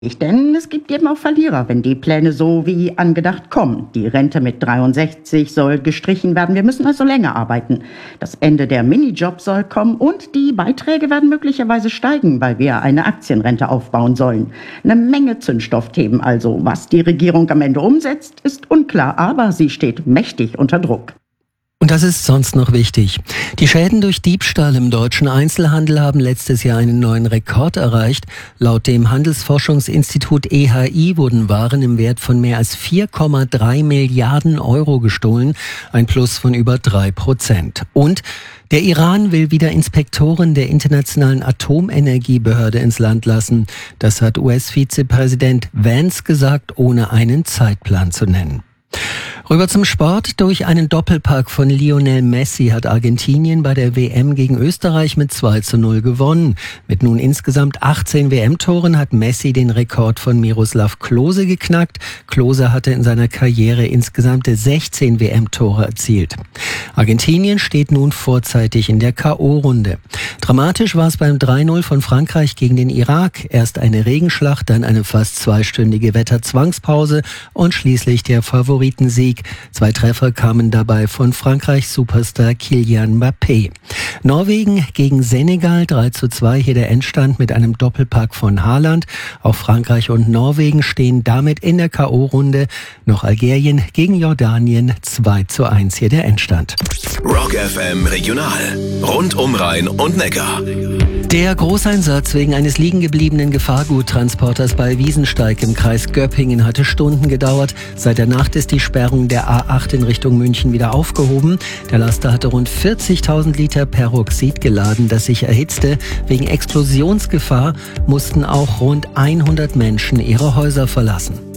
Denn es gibt eben auch Verlierer, wenn die Pläne so wie angedacht kommen. Die Rente mit 63 soll gestrichen werden. Wir müssen also länger arbeiten. Das Ende der Minijobs soll kommen und die Beiträge werden möglicherweise steigen, weil wir eine Aktienrente aufbauen sollen. Eine Menge Zündstoffthemen also. Was die Regierung am Ende umsetzt, ist unklar, aber sie steht mächtig unter Druck. Und das ist sonst noch wichtig. Die Schäden durch Diebstahl im deutschen Einzelhandel haben letztes Jahr einen neuen Rekord erreicht. Laut dem Handelsforschungsinstitut EHI wurden Waren im Wert von mehr als 4,3 Milliarden Euro gestohlen, ein Plus von über 3%. Und der Iran will wieder Inspektoren der Internationalen Atomenergiebehörde ins Land lassen. Das hat US-Vizepräsident Vance gesagt, ohne einen Zeitplan zu nennen. Rüber zum Sport. Durch einen Doppelpack von Lionel Messi hat Argentinien bei der WM gegen Österreich mit 2:0 gewonnen. Mit nun insgesamt 18 WM-Toren hat Messi den Rekord von Miroslav Klose geknackt. Klose hatte in seiner Karriere insgesamt 16 WM-Tore erzielt. Argentinien steht nun vorzeitig in der K.O.-Runde. Dramatisch war es beim 3:0 von Frankreich gegen den Irak. Erst eine Regenschlacht, dann eine fast zweistündige Wetterzwangspause und schließlich der Favoritensieg. 2 Treffer kamen dabei von Frankreichs Superstar Kylian Mbappé. Norwegen gegen Senegal 3:2, hier der Endstand mit einem Doppelpack von Haaland. Auch Frankreich und Norwegen stehen damit in der K.O.-Runde. Noch Algerien gegen Jordanien 2:1, hier der Endstand. Rock FM Regional. Rund um Rhein und Neckar. Der Großeinsatz wegen eines liegengebliebenen Gefahrguttransporters bei Wiesensteig im Kreis Göppingen hatte Stunden gedauert. Seit der Nacht ist die Sperrung der A8 in Richtung München wieder aufgehoben. Der Laster hatte rund 40.000 Liter Peroxid geladen, das sich erhitzte. Wegen Explosionsgefahr mussten auch rund 100 Menschen ihre Häuser verlassen.